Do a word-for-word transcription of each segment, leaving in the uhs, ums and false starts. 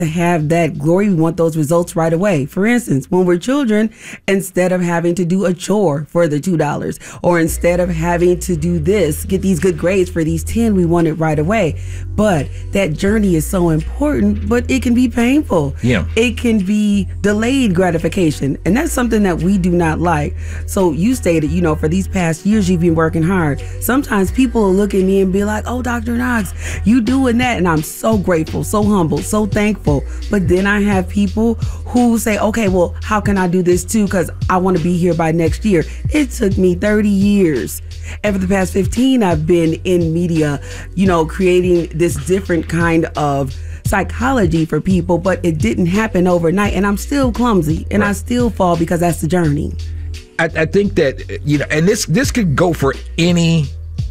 to have that glory. We want those results right away. For instance, when we're children, instead of having to do a chore for the two dollars, or instead of having to do this, get these good grades for these ten, we want it right away. But that journey is so important, but it can be painful. Yeah. It can be delayed gratification. And that's something that we do not like. So you stated, you know, for these past years, you've been working hard. Sometimes people will look at me and be like, oh, Doctor Knox, you doing that. And I'm so grateful, so humble, so thankful. But then I have people who say, okay, well, how can I do this too? Because I want to be here by next year. It took me thirty years. And for the past fifteen, I've been in media, you know, creating this different kind of psychology for people, but it didn't happen overnight. And I'm still clumsy and right. I still fall because that's the journey. I, I think that, you know, and this this could go for any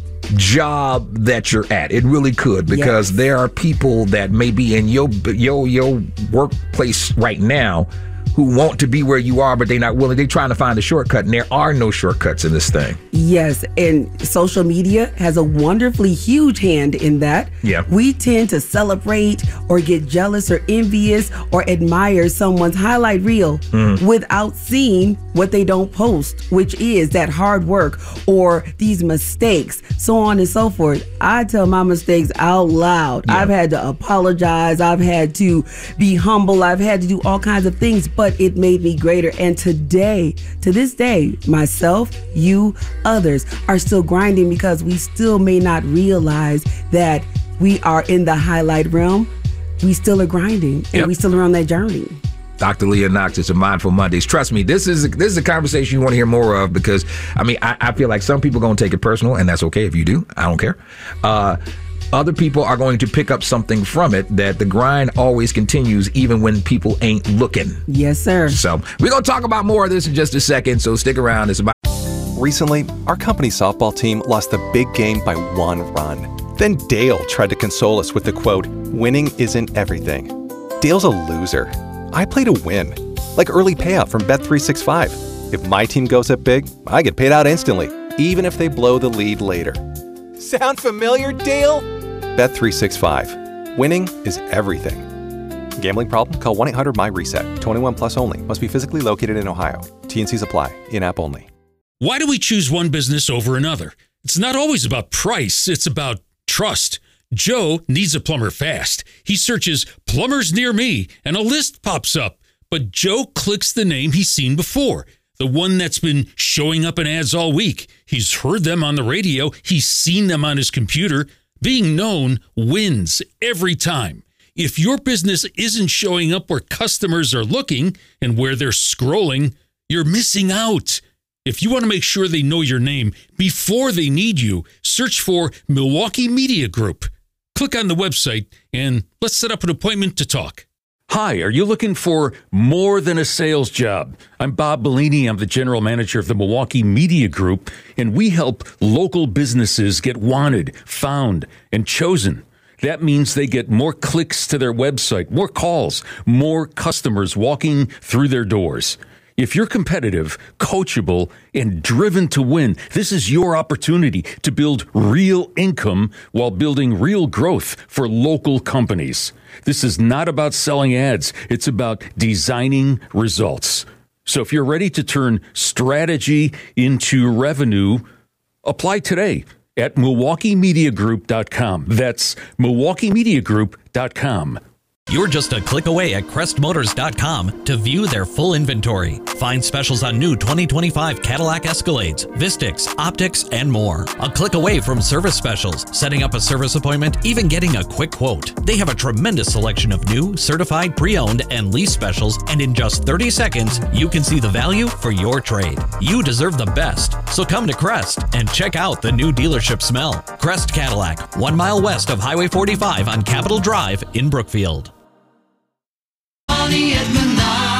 job that you're at. It really could, because yes. there are people that may be in your your your workplace right now who want to be where you are, but they're not willing. They're trying to find a shortcut, and there are no shortcuts in this thing. Yes, and social media has a wonderfully huge hand in that. Yeah. We tend to celebrate or get jealous or envious or admire someone's highlight reel mm. without seeing what they don't post, which is that hard work or these mistakes, so on and so forth. I tell my mistakes out loud. Yeah. I've had to apologize. I've had to be humble. I've had to do all kinds of things, but it made me greater. And today, to this day, myself, you, others are still grinding because we still may not realize that we are in the highlight realm. We still are grinding and yep. we still are on that journey. Doctor Leah Knox, it's a Mindful Mondays. Trust me, this is a, this is a conversation you want to hear more of, because, I mean, I, I feel like some people are going to take it personal, and that's okay if you do. I don't care. Uh, other people are going to pick up something from it, that the grind always continues even when people ain't looking. Yes, sir. So we're going to talk about more of this in just a second, so stick around. It's about... Recently, our company softball team lost the big game by one run. Then Dale tried to console us with the quote, "Winning isn't everything." Dale's a loser. I play to win, like early payout from Bet three sixty-five. If my team goes up big, I get paid out instantly, even if they blow the lead later. Sound familiar, Dale? Bet three sixty-five. Winning is everything. Gambling problem? Call one eight hundred M Y reset. twenty-one plus only. Must be physically located in Ohio. T and C's apply. In-app only. Why do we choose one business over another? It's not always about price. It's about trust. Joe needs a plumber fast. He searches plumbers near me and a list pops up. But Joe clicks the name he's seen before, the one that's been showing up in ads all week. He's heard them on the radio. He's seen them on his computer. Being known wins every time. If your business isn't showing up where customers are looking and where they're scrolling, you're missing out. If you want to make sure they know your name before they need you, search for Milwaukee Media Group. Click on the website and let's set up an appointment to talk. Hi, are you looking for more than a sales job? I'm Bob Bellini. I'm the general manager of the Milwaukee Media Group, and we help local businesses get wanted, found, and chosen. That means they get more clicks to their website, more calls, more customers walking through their doors. If you're competitive, coachable, and driven to win, this is your opportunity to build real income while building real growth for local companies. This is not about selling ads. It's about designing results. So if you're ready to turn strategy into revenue, apply today at Milwaukee Media Group dot com. That's Milwaukee Media Group dot com. You're just a click away at Crest Motors dot com to view their full inventory. Find specials on new twenty twenty-five Cadillac Escalades, Vistix, Optics, and more. A click away from service specials, setting up a service appointment, even getting a quick quote. They have a tremendous selection of new, certified, pre-owned, and lease specials, and in just thirty seconds, you can see the value for your trade. You deserve the best, so come to Crest and check out the new dealership smell. Crest Cadillac, one mile west of Highway forty-five on Capitol Drive in Brookfield. Money at Menards.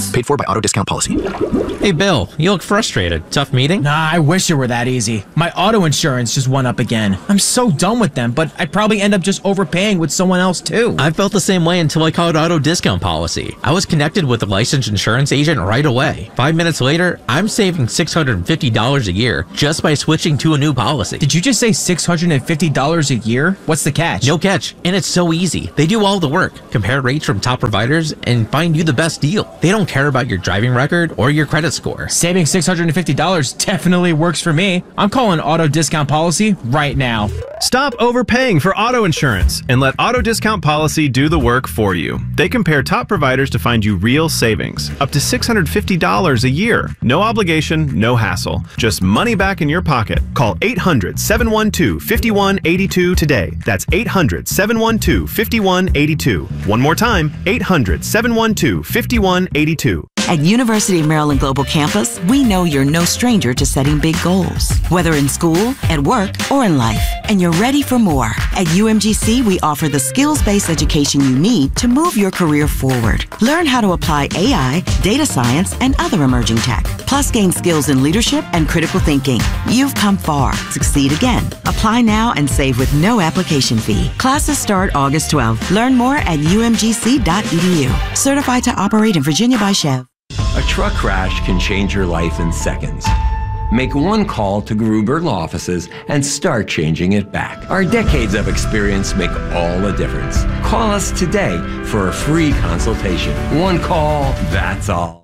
Paid for by Auto Discount Policy. Hey, Bill, you look frustrated. Tough meeting? Nah, I wish it were that easy. My auto insurance just went up again. I'm so done with them, but I'd probably end up just overpaying with someone else too. I felt the same way until I called Auto Discount Policy. I was connected with a licensed insurance agent right away. Five minutes later, I'm saving six hundred fifty dollars a year just by switching to a new policy. Did you just say six hundred fifty dollars a year? What's the catch? No catch. And it's so easy. They do all the work. Compare rates from top providers and find you the best deal. They don't care about your driving record or your credit score. Saving six hundred fifty dollars definitely works for me. I'm calling Auto Discount Policy right now. Stop overpaying for auto insurance and let Auto Discount Policy do the work for you. They compare top providers to find you real savings, up to six hundred fifty dollars a year. No obligation, no hassle. Just money back in your pocket. Call eight hundred, seven one two, five one eight two today. That's eight hundred, seven one two, five one eight two. One more time, eight hundred, seven one two, five one eight two. At University of Maryland Global Campus, we know you're no stranger to setting big goals, whether in school, at work, or in life, and you're ready for more. At U M G C, we offer the skills-based education you need to move your career forward. Learn how to apply A I, data science, and other emerging tech, plus gain skills in leadership and critical thinking. You've come far. Succeed again. Apply now and save with no application fee. Classes start August twelfth. Learn more at U M G C dot E D U. Certified to operate in Virginia by Chev. A truck crash can change your life in seconds. Make one call to Gruber Law Offices and start changing it back. Our decades of experience make all the difference. Call us today for a free consultation. One call, that's all.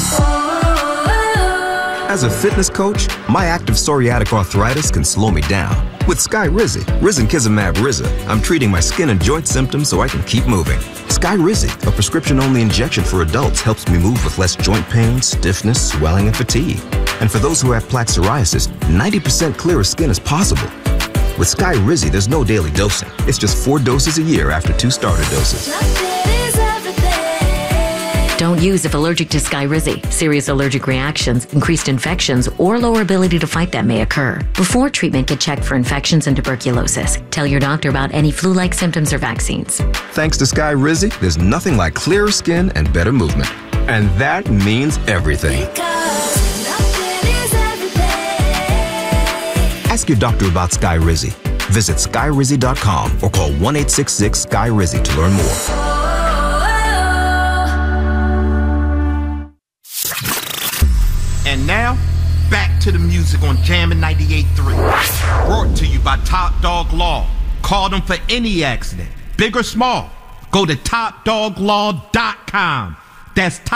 As a fitness coach, my active psoriatic arthritis can slow me down. With Skyrizi, risankizumab Riza, I'm treating my skin and joint symptoms so I can keep moving. Skyrizi, a prescription-only injection for adults, helps me move with less joint pain, stiffness, swelling, and fatigue. And for those who have plaque psoriasis, ninety percent clearer skin is possible. With Skyrizi, there's no daily dosing. It's just four doses a year after two starter doses. Don't use if allergic to Skyrizi. Serious allergic reactions, increased infections, or lower ability to fight them may occur. Before treatment, get checked for infections and tuberculosis. Tell your doctor about any flu-like symptoms or vaccines. Thanks to Skyrizi, there's nothing like clearer skin and better movement. And that means everything. Ask your doctor about Skyrizi. Visit Skyrizi dot com or call one eight six six Sky Rizi to learn more. And now, back to the music on Jammin' ninety-eight point three. Brought to you by Top Dog Law. Call them for any accident, big or small. Go to top dog law dot com. That's top